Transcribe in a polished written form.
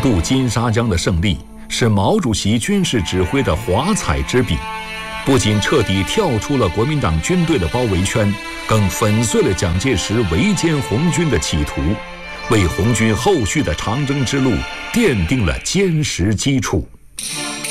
渡金沙江的胜利是毛主席军事指挥的华彩之笔，不仅彻底跳出了国民党军队的包围圈，更粉碎了蒋介石围歼红军的企图，为红军后续的长征之路奠定了坚实基础。